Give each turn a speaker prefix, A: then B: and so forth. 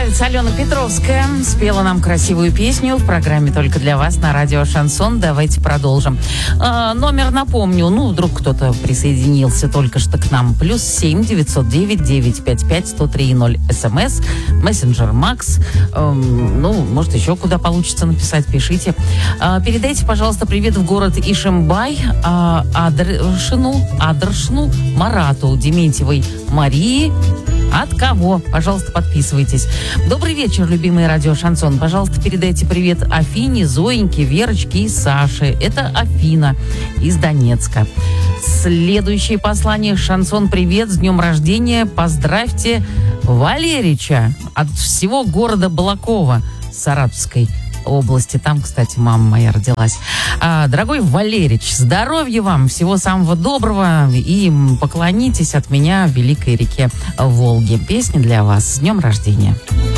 A: красавица Алена Петровская спела нам красивую песню в программе «Только для вас» на радио «Шансон». Давайте продолжим. Номер напомню, вдруг кто-то присоединился только что к нам. +7 909 955 103 СМС, мессенджер Макс. Может, еще куда получится написать, пишите. Передайте, пожалуйста, привет в город Ишимбай, Адршну, Марату, Дементьевой Марии. От кого? Пожалуйста, подписывайтесь. Добрый вечер, любимый радио «Шансон». Пожалуйста, передайте привет Афине, Зоеньке, Верочке и Саше. Это Афина из Донецка. Следующее послание. «Шансон, привет, с днем рождения. Поздравьте Валерича от всего города Балакова, Саратовской области. Там, кстати, мама моя родилась. Дорогой Валерич, здоровья вам, всего самого доброго и поклонитесь от меня в великой реке Волги. Песня для вас. С днем рождения».